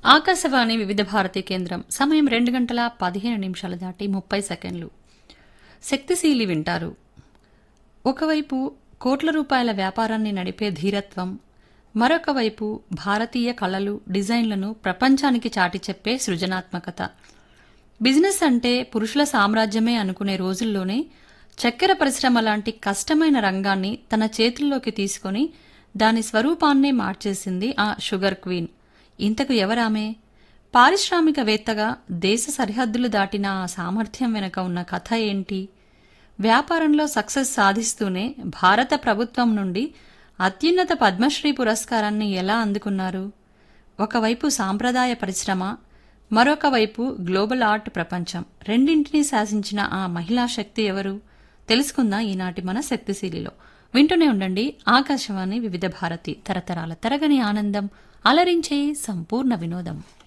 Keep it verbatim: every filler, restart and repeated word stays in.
ఆకాశవాణి వివిధ భారతి కేంద్రం సమయం రెండు గంటల పదిహేను నిమిషాలు దాటి ముప్పై సెకండ్లు. శక్తిశీలి వింటారు. ఒకవైపు కోట్ల రూపాయల వ్యాపారాన్ని నడిపే ధీరత్వం, మరొక వైపు భారతీయ కళలు, డిజైన్లను ప్రపంచానికి చాటి చెప్పే సృజనాత్మకత. బిజినెస్ అంటే పురుషుల సామ్రాజ్యమే అనుకునే రోజుల్లోనే చక్కెర పరిశ్రమ లాంటి కష్టమైన రంగాన్ని తన చేతుల్లోకి తీసుకుని దాని స్వరూపాన్నే మార్చేసింది ఆ షుగర్ క్వీన్. ఇంతకు ఎవరామే? పారిశ్రామికవేత్తగా దేశ సరిహద్దులు దాటిన ఆ సామర్థ్యం వెనుక ఉన్న కథ ఏంటి? వ్యాపారంలో సక్సెస్ సాధిస్తూనే భారత ప్రభుత్వం నుండి అత్యున్నత పద్మశ్రీ పురస్కారాన్ని ఎలా అందుకున్నారు? ఒకవైపు సాంప్రదాయ పరిశ్రమ, మరొక వైపు గ్లోబల్ ఆర్ట్ ప్రపంచం, రెండింటినీ శాసించిన ఆ మహిళా శక్తి ఎవరు? తెలుసుకుందాం ఈనాటి మన శక్తిశీలిలో. వింటూనే ఉండండి ఆకాశవాణి వివిధ భారతి, తరతరాల తరగని ఆనందం, అలరించే సంపూర్ణ వినోదం.